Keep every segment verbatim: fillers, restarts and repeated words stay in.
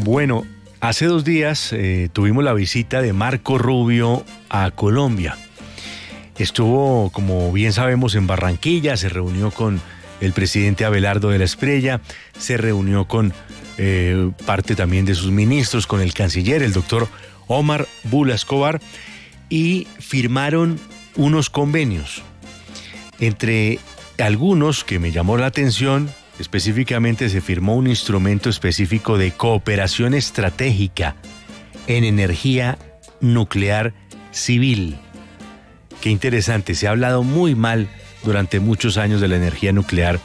Bueno, hace dos días eh, tuvimos la visita de Marco Rubio a Colombia. Estuvo, como bien sabemos, en Barranquilla, se reunió con el presidente Abelardo de la Espriella, se reunió con eh, parte también de sus ministros, con el canciller, el doctor Omar Bula Escobar, y firmaron unos convenios. Entre algunos que me llamó la atención, específicamente se firmó un instrumento específico de cooperación estratégica en energía nuclear civil. Qué interesante, se ha hablado muy mal durante muchos años de la energía nuclear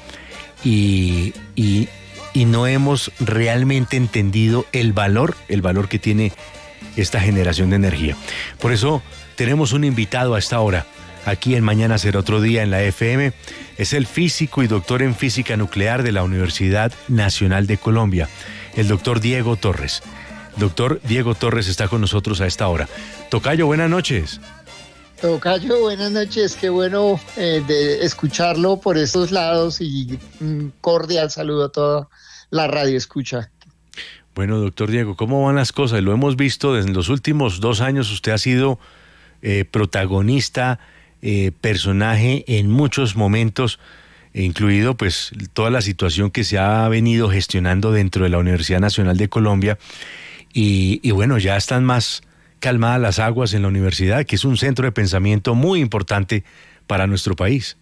y, y, y no hemos realmente entendido el valor, el valor que tiene esta generación de energía. Por eso tenemos un invitado a esta hora, aquí en Mañana Será Otro Día en la F M. Es el físico y doctor en física nuclear de la Universidad Nacional de Colombia, el doctor Diego Torres. Doctor Diego Torres está con nosotros a esta hora. Tocayo, buenas noches. Tocayo, buenas noches. Qué bueno eh, de escucharlo por estos lados y un cordial saludo a toda la radio escucha. Bueno, doctor Diego, ¿cómo van las cosas? Lo hemos visto desde los últimos dos años. Usted ha sido eh, protagonista, eh, personaje en muchos momentos, incluido pues toda la situación que se ha venido gestionando dentro de la Universidad Nacional de Colombia. Y, y bueno, ya están más calmadas las aguas en la universidad, que es un centro de pensamiento muy importante para nuestro país.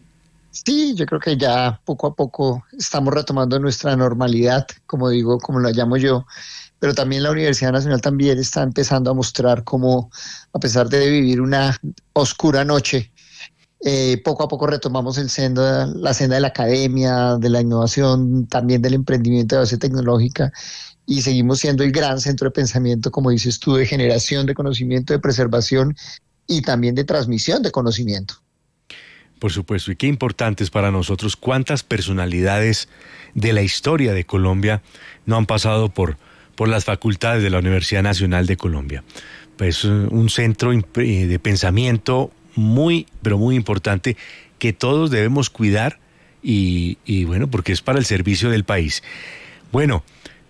Sí, yo creo que ya poco a poco estamos retomando nuestra normalidad, como digo, como la llamo yo, pero también la Universidad Nacional también está empezando a mostrar cómo, a pesar de vivir una oscura noche, eh, poco a poco retomamos el senda, la senda de la academia, de la innovación, también del emprendimiento de base tecnológica, y seguimos siendo el gran centro de pensamiento, como dices tú, de generación de conocimiento, de preservación y también de transmisión de conocimiento. Por supuesto, y qué importante es para nosotros cuántas personalidades de la historia de Colombia no han pasado por, por las facultades de la Universidad Nacional de Colombia. Pues un centro de pensamiento muy, pero muy importante que todos debemos cuidar y, y bueno, porque es para el servicio del país. Bueno,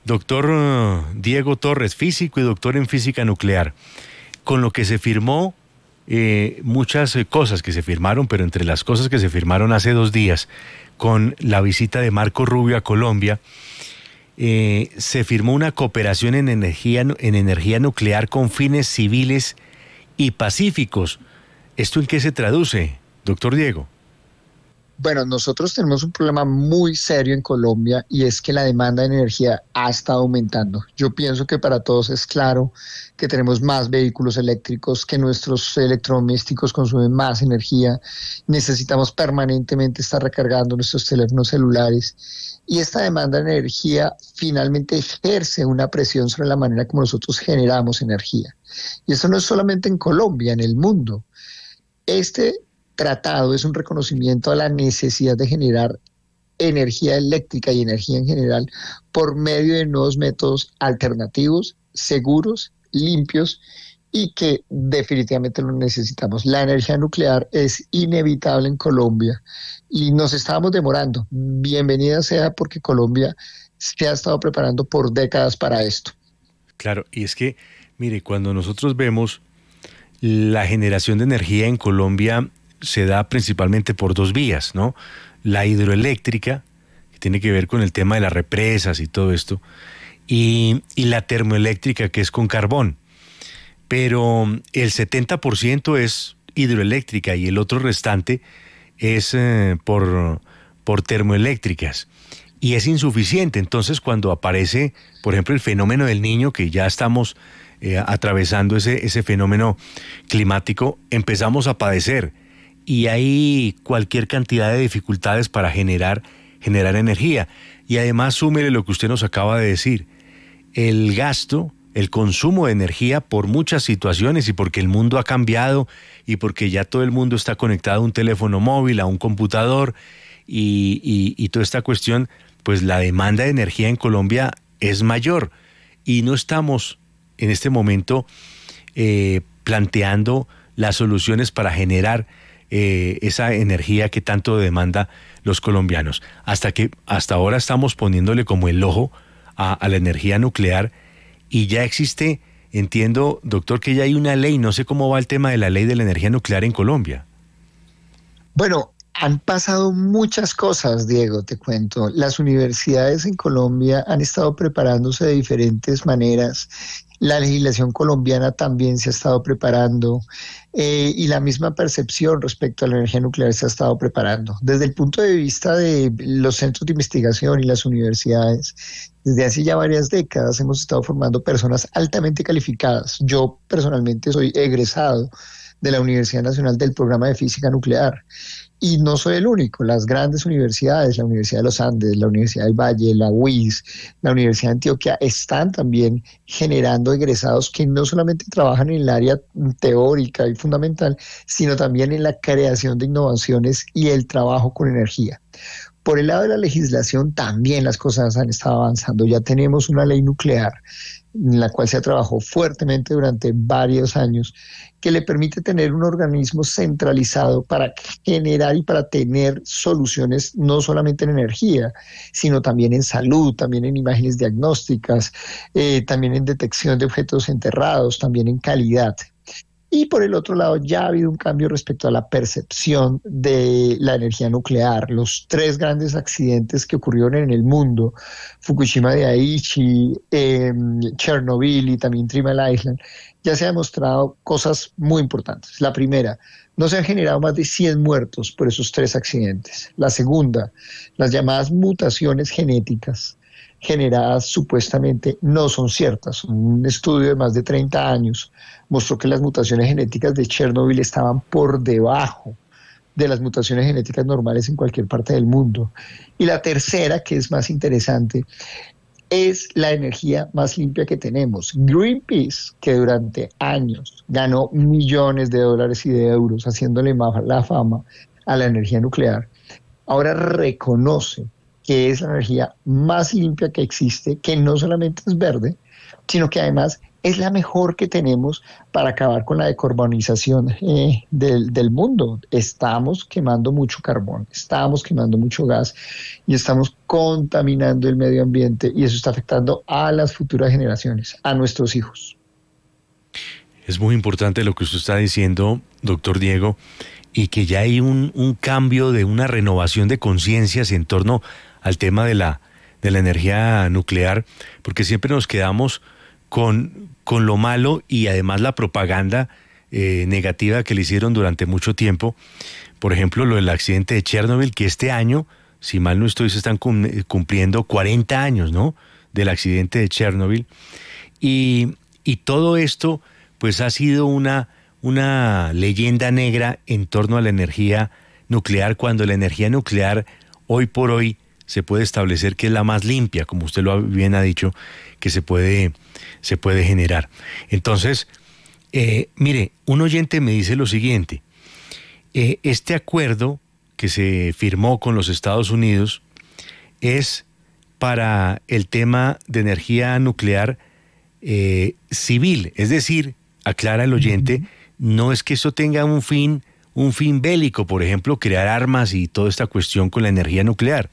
doctor Diego Torres, físico y doctor en física nuclear, con lo que se firmó, eh, muchas cosas que se firmaron, pero entre las cosas que se firmaron hace dos días, con la visita de Marco Rubio a Colombia, eh, se firmó una cooperación en energía, en energía nuclear con fines civiles y pacíficos. ¿Esto en qué se traduce, doctor Diego? Bueno, nosotros tenemos un problema muy serio en Colombia y es que la demanda de energía ha estado aumentando. Yo pienso que para todos es claro que tenemos más vehículos eléctricos, que nuestros electrodomésticos consumen más energía, necesitamos permanentemente estar recargando nuestros teléfonos celulares y esta demanda de energía finalmente ejerce una presión sobre la manera como nosotros generamos energía. Y eso no es solamente en Colombia, en el mundo. Este tratado es un reconocimiento a la necesidad de generar energía eléctrica y energía en general por medio de nuevos métodos alternativos, seguros, limpios y que definitivamente lo necesitamos. La energía nuclear es inevitable en Colombia y nos estábamos demorando. Bienvenida sea porque Colombia se ha estado preparando por décadas para esto. Claro, y es que, mire, cuando nosotros vemos la generación de energía en Colombia se da principalmente por dos vías, ¿no? La hidroeléctrica, que tiene que ver con el tema de las represas y todo esto, y, y la termoeléctrica, que es con carbón. Pero el setenta por ciento es hidroeléctrica y el otro restante es eh, por, por termoeléctricas. Y es insuficiente. Entonces, cuando aparece, por ejemplo, el fenómeno del Niño, que ya estamos eh, atravesando ese, ese fenómeno climático, empezamos a padecer. Y hay cualquier cantidad de dificultades para generar, generar energía. Y además súmele lo que usted nos acaba de decir, el gasto, el consumo de energía por muchas situaciones y porque el mundo ha cambiado y porque ya todo el mundo está conectado a un teléfono móvil, a un computador y, y, y toda esta cuestión, pues la demanda de energía en Colombia es mayor y no estamos en este momento eh, planteando las soluciones para generar Eh, esa energía que tanto demanda los colombianos. Hasta que hasta ahora estamos poniéndole como el ojo a, a la energía nuclear y ya existe, entiendo, doctor, que ya hay una ley, no sé cómo va el tema de la ley de la energía nuclear en Colombia. Bueno, han pasado muchas cosas, Diego, te cuento. Las universidades en Colombia han estado preparándose de diferentes maneras. La legislación colombiana también se ha estado preparando eh, y la misma percepción respecto a la energía nuclear se ha estado preparando. Desde el punto de vista de los centros de investigación y las universidades, desde hace ya varias décadas hemos estado formando personas altamente calificadas. Yo personalmente soy egresado de la Universidad Nacional del Programa de Física Nuclear. Y no soy el único, las grandes universidades, la Universidad de los Andes, la Universidad del Valle, la U I S, la Universidad de Antioquia, están también generando egresados que no solamente trabajan en el área teórica y fundamental, sino también en la creación de innovaciones y el trabajo con energía. Por el lado de la legislación también las cosas han estado avanzando. Ya tenemos una ley nuclear en la cual se trabajó fuertemente durante varios años, que le permite tener un organismo centralizado para generar y para tener soluciones no solamente en energía, sino también en salud, también en imágenes diagnósticas, eh, también en detección de objetos enterrados, también en calidad. Y por el otro lado, ya ha habido un cambio respecto a la percepción de la energía nuclear. Los tres grandes accidentes que ocurrieron en el mundo, Fukushima Daiichi, eh, Chernobyl y también Three Mile Island, ya se han demostrado cosas muy importantes. La primera, no se han generado más de cien muertos por esos tres accidentes. La segunda, las llamadas mutaciones genéticas generadas supuestamente no son ciertas. Un estudio de más de treinta años mostró que las mutaciones genéticas de Chernobyl estaban por debajo de las mutaciones genéticas normales en cualquier parte del mundo. Y la tercera, que es más interesante, es la energía más limpia que tenemos. Greenpeace, que durante años ganó millones de dólares y de euros haciéndole la fama a la energía nuclear, ahora reconoce que es la energía más limpia que existe, que no solamente es verde, sino que además es la mejor que tenemos para acabar con la decarbonización eh, del, del mundo. Estamos quemando mucho carbón, estamos quemando mucho gas y estamos contaminando el medio ambiente y eso está afectando a las futuras generaciones, a nuestros hijos. Es muy importante lo que usted está diciendo, doctor Diego, y que ya hay un, un cambio de una renovación de conciencias en torno al tema de la, de la energía nuclear, porque siempre nos quedamos con, con lo malo y además la propaganda eh, negativa que le hicieron durante mucho tiempo. Por ejemplo, lo del accidente de Chernobyl, que este año, si mal no estoy, se están cumpliendo cuarenta años, ¿no?, del accidente de Chernobyl. Y, y todo esto, pues ha sido una, una leyenda negra en torno a la energía nuclear, cuando la energía nuclear, hoy por hoy, se puede establecer que es la más limpia, como usted lo bien ha dicho, que se puede, se puede generar. Entonces, eh, mire, un oyente me dice lo siguiente, eh, este acuerdo que se firmó con los Estados Unidos es para el tema de energía nuclear eh, civil, es decir, aclara el oyente, no es que eso tenga un fin, un fin bélico, por ejemplo, crear armas y toda esta cuestión con la energía nuclear.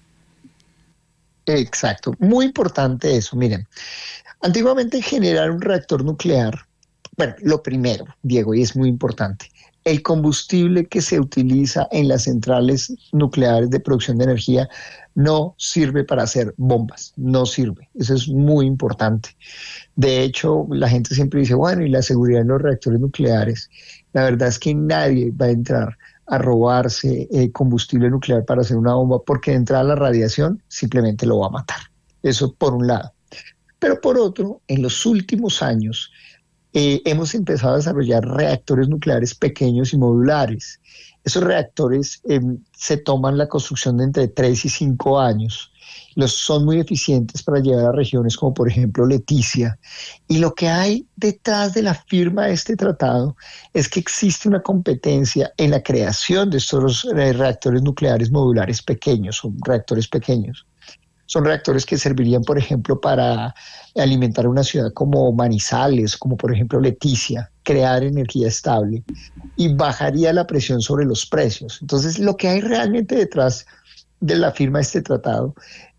Exacto, muy importante eso. Miren, antiguamente generar un reactor nuclear, bueno, lo primero, Diego, y es muy importante, el combustible que se utiliza en las centrales nucleares de producción de energía no sirve para hacer bombas, no sirve, eso es muy importante. De hecho, la gente siempre dice, bueno, ¿y la seguridad en los reactores nucleares? La verdad es que nadie va a entrar a robarse eh, combustible nuclear para hacer una bomba, porque de entrada la radiación simplemente lo va a matar. Eso por un lado. Pero por otro, en los últimos años eh, hemos empezado a desarrollar reactores nucleares pequeños y modulares. Esos reactores eh, se toman la construcción de entre tres y cinco años. Los son muy eficientes para llegar a regiones como por ejemplo Leticia. Y lo que hay detrás de la firma de este tratado es que existe una competencia en la creación de estos eh, reactores nucleares modulares pequeños, o reactores pequeños. Son reactores que servirían, por ejemplo, para alimentar una ciudad como Manizales, como por ejemplo Leticia, crear energía estable y bajaría la presión sobre los precios. Entonces, lo que hay realmente detrás de la firma de este tratado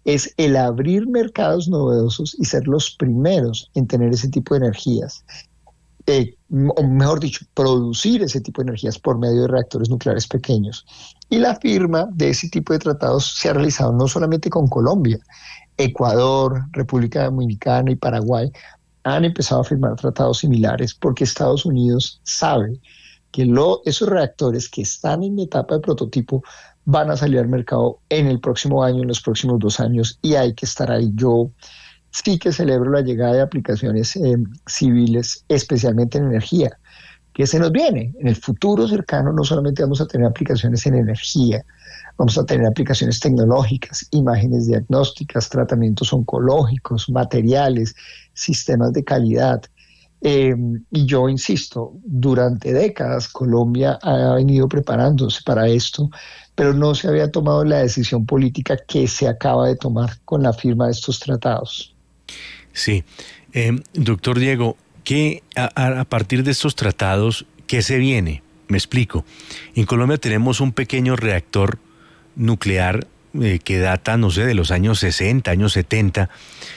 es el abrir mercados novedosos y ser los primeros en tener ese tipo de energías. Eh, o mejor dicho, producir ese tipo de energías por medio de reactores nucleares pequeños. Y la firma de ese tipo de tratados se ha realizado no solamente con Colombia, Ecuador, República Dominicana y Paraguay han empezado a firmar tratados similares porque Estados Unidos sabe que lo, esos reactores que están en etapa de prototipo van a salir al mercado en el próximo año, en los próximos dos años, y hay que estar ahí. Yo sí que celebro la llegada de aplicaciones eh, civiles, especialmente en energía, que se nos viene. En el futuro cercano no solamente vamos a tener aplicaciones en energía, vamos a tener aplicaciones tecnológicas, imágenes diagnósticas, tratamientos oncológicos, materiales, sistemas de calidad. Eh, y yo insisto, durante décadas Colombia ha venido preparándose para esto, pero no se había tomado la decisión política que se acaba de tomar con la firma de estos tratados. Sí. Eh, doctor Diego, ¿qué, a, a partir de estos tratados, qué se viene? Me explico. En Colombia tenemos un pequeño reactor nuclear eh, que data, no sé, de los años sesenta, años setenta,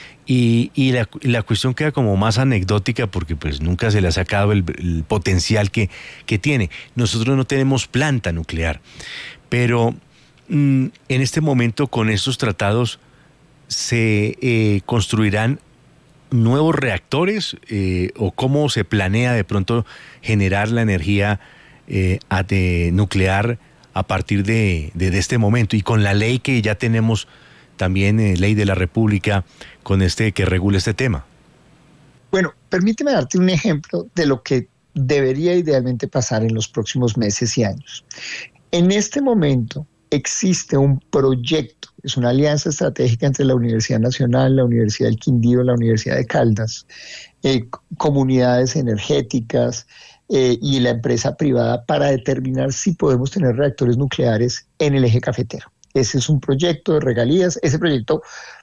y, y la, la cuestión queda como más anecdótica porque pues nunca se le ha sacado el, el potencial que, que tiene. Nosotros no tenemos planta nuclear, pero mmm, en este momento con estos tratados se eh, construirán nuevos reactores eh, o cómo se planea de pronto generar la energía eh, de nuclear a partir de, de, de este momento, y con la ley que ya tenemos también, eh, ley de la República, con este que regula este tema. Bueno, permíteme darte un ejemplo de lo que debería idealmente pasar en los próximos meses y años. En este momento existe un proyecto, es una alianza estratégica entre la Universidad Nacional, la Universidad del Quindío, la Universidad de Caldas, eh, comunidades energéticas eh, y la empresa privada para determinar si podemos tener reactores nucleares en el eje cafetero. Ese es un proyecto de regalías, ese proyecto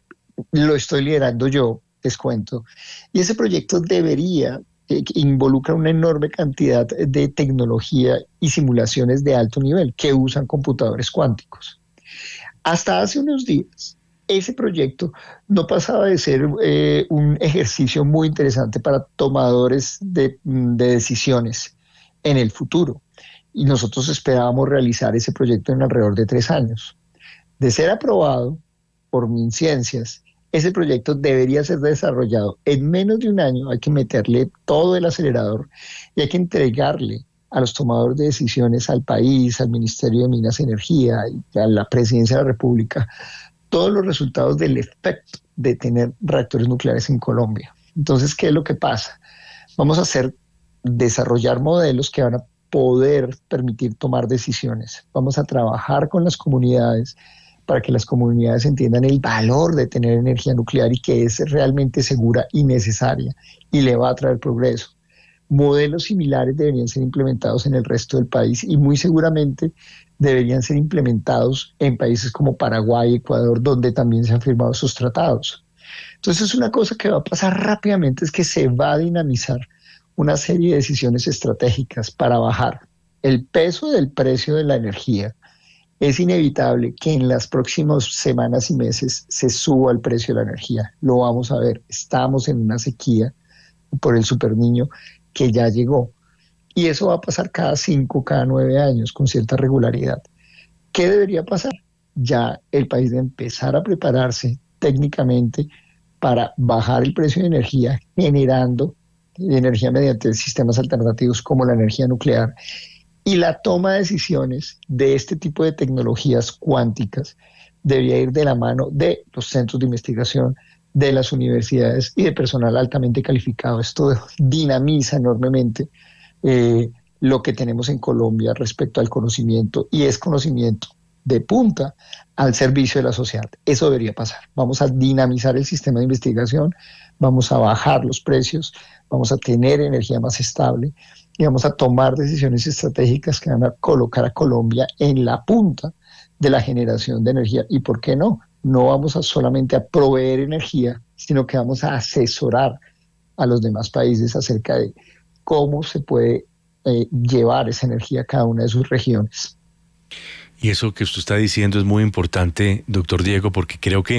lo estoy liderando yo, les cuento, y ese proyecto debería eh, involucra una enorme cantidad de tecnología y simulaciones de alto nivel que usan computadores cuánticos. Hasta hace unos días, ese proyecto no pasaba de ser eh, un ejercicio muy interesante para tomadores de, de decisiones en el futuro, y nosotros esperábamos realizar ese proyecto en alrededor de tres años. De ser aprobado por MinCiencias, ese proyecto debería ser desarrollado en menos de un año. Hay que meterle todo el acelerador y hay que entregarle a los tomadores de decisiones, al país, al Ministerio de Minas y Energía y a la Presidencia de la República, todos los resultados del efecto de tener reactores nucleares en Colombia. Entonces, ¿qué es lo que pasa? Vamos a hacer, desarrollar modelos que van a poder permitir tomar decisiones. Vamos a trabajar con las comunidades para que las comunidades entiendan el valor de tener energía nuclear y que es realmente segura y necesaria y le va a traer progreso. Modelos similares deberían ser implementados en el resto del país y muy seguramente deberían ser implementados en países como Paraguay y Ecuador, donde también se han firmado esos tratados. Entonces, una cosa que va a pasar rápidamente es que se va a dinamizar una serie de decisiones estratégicas para bajar el peso del precio de la energía. Es inevitable que en las próximas semanas y meses se suba el precio de la energía. Lo vamos a ver. Estamos en una sequía por el superniño que ya llegó. Y eso va a pasar cada cinco, cada nueve años con cierta regularidad. ¿Qué debería pasar? Ya el país debe empezar a prepararse técnicamente para bajar el precio de energía, generando energía mediante sistemas alternativos como la energía nuclear. Y la toma de decisiones de este tipo de tecnologías cuánticas debería ir de la mano de los centros de investigación, de las universidades y de personal altamente calificado. Esto dinamiza enormemente eh, lo que tenemos en Colombia respecto al conocimiento, y es conocimiento de punta al servicio de la sociedad. Eso debería pasar. Vamos a dinamizar el sistema de investigación, vamos a bajar los precios, vamos a tener energía más estable y vamos a tomar decisiones estratégicas que van a colocar a Colombia en la punta de la generación de energía. ¿Y por qué no? No vamos a solamente a proveer energía, sino que vamos a asesorar a los demás países acerca de cómo se puede eh, llevar esa energía a cada una de sus regiones. Y eso que usted está diciendo es muy importante, doctor Diego, porque creo que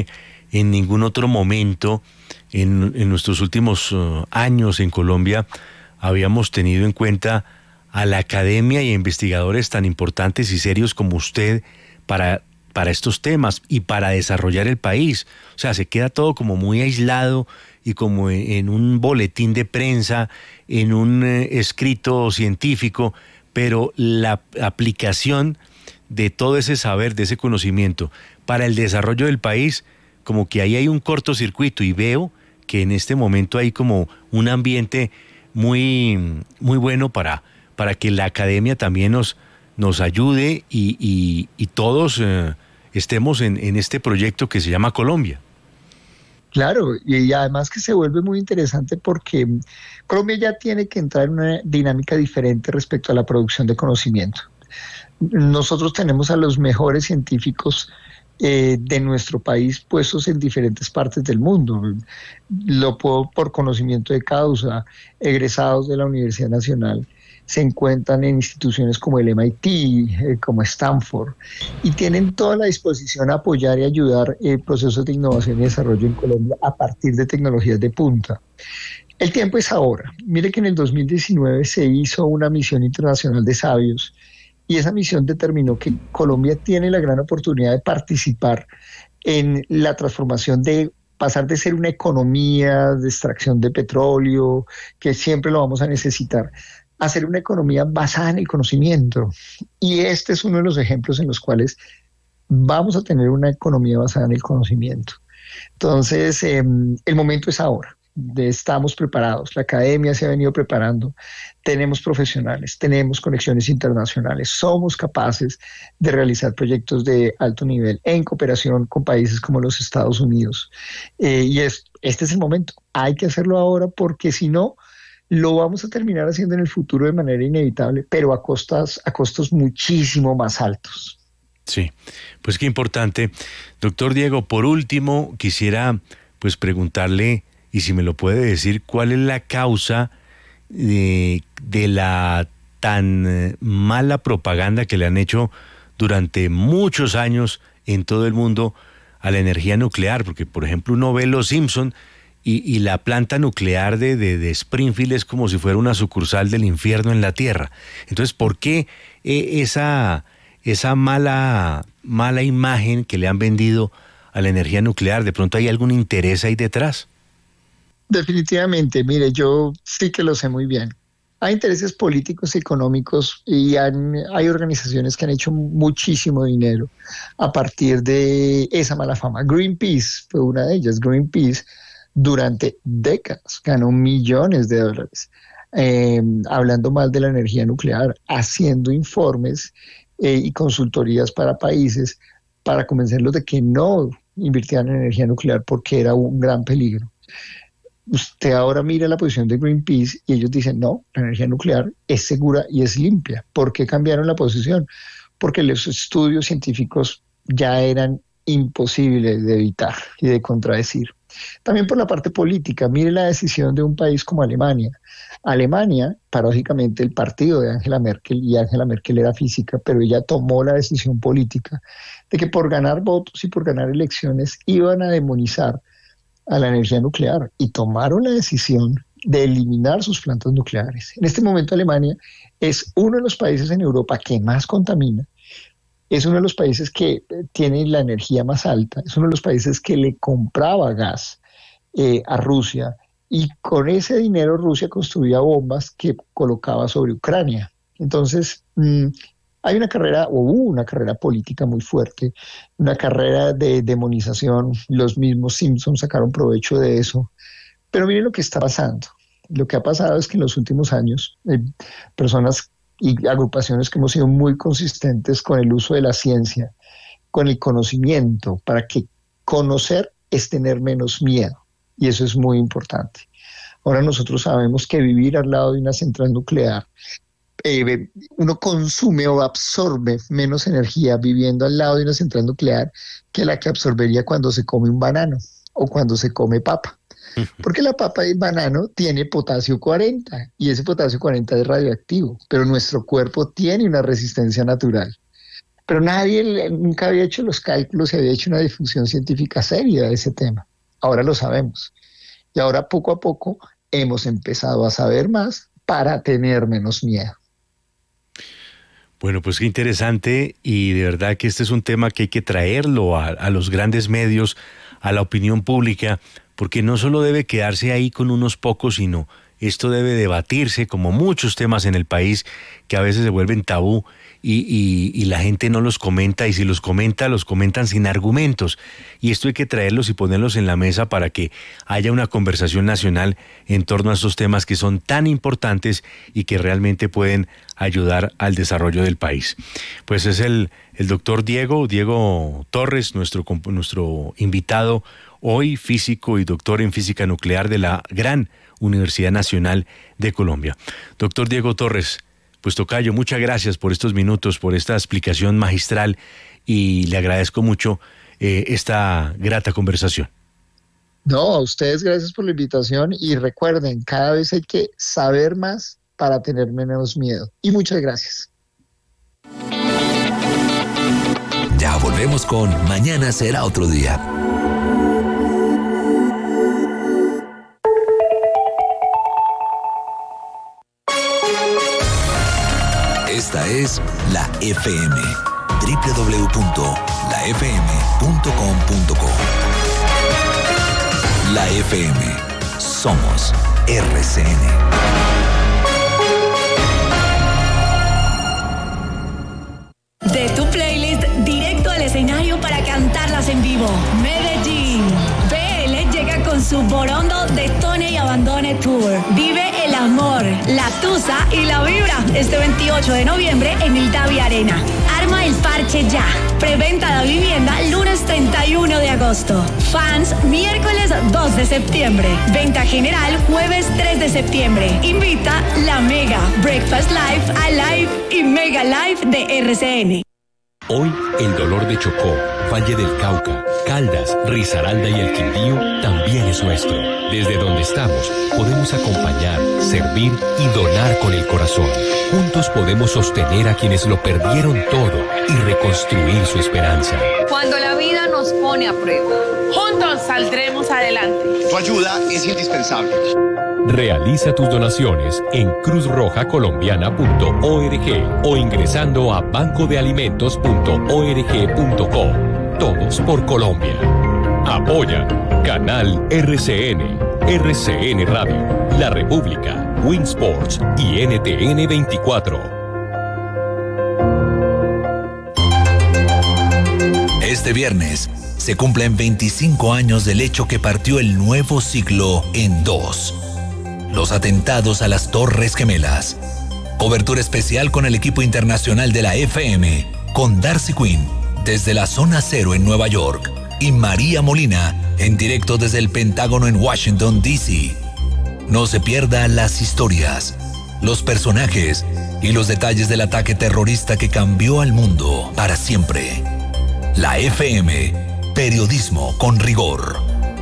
en ningún otro momento en, en nuestros últimos uh, años en Colombia habíamos tenido en cuenta a la academia y a investigadores tan importantes y serios como usted para, para estos temas y para desarrollar el país. O sea, se queda todo como muy aislado y como en, en un boletín de prensa, en un eh, escrito científico, pero la aplicación de todo ese saber, de ese conocimiento para el desarrollo del país, como que ahí hay un cortocircuito, y veo que en este momento hay como un ambiente muy, muy bueno para, para que la academia también nos, nos ayude y, y, y todos eh, estemos en, en este proyecto que se llama Colombia. Claro, y además que se vuelve muy interesante porque Colombia ya tiene que entrar en una dinámica diferente respecto a la producción de conocimiento. Nosotros tenemos a los mejores científicos eh, de nuestro país puestos en diferentes partes del mundo. Lo puedo por conocimiento de causa, egresados de la Universidad Nacional se encuentran en instituciones como el M I T, eh, como Stanford, y tienen toda la disposición a apoyar y ayudar eh, procesos de innovación y desarrollo en Colombia a partir de tecnologías de punta. El tiempo es ahora. Mire que en el dos mil diecinueve se hizo una misión internacional de sabios y esa misión determinó que Colombia tiene la gran oportunidad de participar en la transformación de pasar de ser una economía de extracción de petróleo, que siempre lo vamos a necesitar, a ser una economía basada en el conocimiento. Y este es uno de los ejemplos en los cuales vamos a tener una economía basada en el conocimiento. Entonces, eh, el momento es ahora. Estamos preparados, la academia se ha venido preparando, tenemos profesionales, tenemos conexiones internacionales, somos capaces de realizar proyectos de alto nivel en cooperación con países como los Estados Unidos. Eh, y es, este es el momento, hay que hacerlo ahora porque si no, lo vamos a terminar haciendo en el futuro de manera inevitable, pero a costas, a costos muchísimo más altos. Sí, pues qué importante. Doctor Diego, por último, quisiera pues preguntarle, y si me lo puede decir, ¿cuál es la causa de, de la tan mala propaganda que le han hecho durante muchos años en todo el mundo a la energía nuclear? Porque, por ejemplo, uno ve Los Simpson y, y la planta nuclear de, de, de Springfield es como si fuera una sucursal del infierno en la Tierra. Entonces, ¿por qué eh, esa, esa mala, mala imagen que le han vendido a la energía nuclear? ¿De pronto hay algún interés ahí detrás? Definitivamente, mire, yo sí que lo sé muy bien. Hay intereses políticos y económicos y han, hay organizaciones que han hecho muchísimo dinero a partir de esa mala fama. Greenpeace fue una de ellas. Greenpeace durante décadas ganó millones de dólares eh, hablando mal de la energía nuclear, haciendo informes eh, y consultorías para países para convencerlos de que no invirtieran en energía nuclear porque era un gran peligro. Usted ahora mira la posición de Greenpeace y ellos dicen, no, la energía nuclear es segura y es limpia. ¿Por qué cambiaron la posición? Porque los estudios científicos ya eran imposibles de evitar y de contradecir. También por la parte política, mire la decisión de un país como Alemania. Alemania, paradójicamente, el partido de Angela Merkel, y Angela Merkel era física, pero ella tomó la decisión política de que por ganar votos y por ganar elecciones iban a demonizar a la energía nuclear y tomaron la decisión de eliminar sus plantas nucleares. En este momento Alemania es uno de los países en Europa que más contamina, es uno de los países que tiene la energía más alta, es uno de los países que le compraba gas eh, a Rusia y con ese dinero Rusia construía bombas que colocaba sobre Ucrania. Entonces, mmm, hay una carrera, o hubo una carrera política muy fuerte, una carrera de demonización, los mismos Simpsons sacaron provecho de eso, pero miren lo que está pasando. Lo que ha pasado es que en los últimos años, eh, personas y agrupaciones que hemos sido muy consistentes con el uso de la ciencia, con el conocimiento, para que conocer es tener menos miedo, y eso es muy importante. Ahora nosotros sabemos que vivir al lado de una central nuclear, Eh, uno consume o absorbe menos energía viviendo al lado de una central nuclear que la que absorbería cuando se come un banano o cuando se come papa. Porque la papa y el banano tiene potasio cuarenta y ese potasio cuarenta es radioactivo, pero nuestro cuerpo tiene una resistencia natural. pero nadie nunca había hecho los cálculos y había hecho una difusión científica seria de ese tema. Ahora lo sabemos. Y ahora poco a poco hemos empezado a saber más para tener menos miedo. Bueno, pues qué interesante, y de verdad que este es un tema que hay que traerlo a, a los grandes medios, a la opinión pública, porque no solo debe quedarse ahí con unos pocos, sino esto debe debatirse, como muchos temas en el país que a veces se vuelven tabú y, y, y la gente no los comenta, y si los comenta, los comentan sin argumentos. Y esto hay que traerlos y ponerlos en la mesa para que haya una conversación nacional en torno a estos temas que son tan importantes y que realmente pueden ayudar al desarrollo del país. Pues es el, el doctor Diego, Diego Torres, nuestro, nuestro invitado hoy, físico y doctor en física nuclear de la gran Universidad Nacional de Colombia. Doctor Diego Torres, pues tocayo, muchas gracias por estos minutos, por esta explicación magistral, y le agradezco mucho eh, esta grata conversación. No, a ustedes gracias por la invitación, y recuerden, cada vez hay que saber más para tener menos miedo. Y muchas gracias. Ya volvemos con Mañana será otro día. Esta es la F M, doble u doble u doble u punto la f m punto com punto co. La F M, somos R C N. De tu playlist directo al escenario para cantarlas en vivo. Medellín. B L llega con su Borondo Detone y Abandone Tour. Vive el amor, la tusa y la vibra este veintiocho de noviembre en el Davi Arena. Arma el parche ya. Preventa de vivienda lunes treinta y uno de agosto. Fans miércoles dos de septiembre. Venta general jueves tres de septiembre. Invita la Mega, Breakfast Live, Alive y Mega Live de R C N. Hoy el dolor de Chocó, Valle del Cauca, Caldas, Risaralda y el Quindío también es nuestro. Desde donde estamos podemos acompañar, servir y donar con el corazón. Juntos podemos sostener a quienes lo perdieron todo y reconstruir su esperanza. Cuando la vida nos pone a prueba, juntos saldremos adelante. Tu ayuda es indispensable. Realiza tus donaciones en cruz roja colombiana punto org o ingresando a banco de alimentos punto org punto co. Todos por Colombia. Apoya Canal R C N, R C N Radio, La República, Winsports y N T N veinticuatro. Este viernes se cumplen veinticinco años del hecho que partió el nuevo siglo en dos. Los atentados a las Torres Gemelas. Cobertura especial con el equipo internacional de la F M, con Darcy Quinn desde la Zona Cero en Nueva York y María Molina en directo desde el Pentágono en Washington, D C. No se pierda las historias, los personajes y los detalles del ataque terrorista que cambió al mundo para siempre. La F M, periodismo con rigor.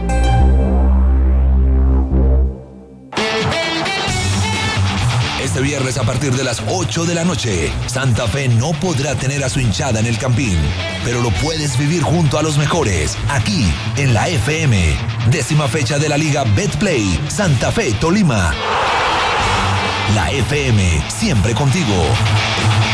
Este viernes a partir de las ocho de la noche, Santa Fe no podrá tener a su hinchada en el Campín, pero lo puedes vivir junto a los mejores, aquí en la F M. Décima fecha de la Liga Betplay, Santa Fe Tolima. La F M, siempre contigo.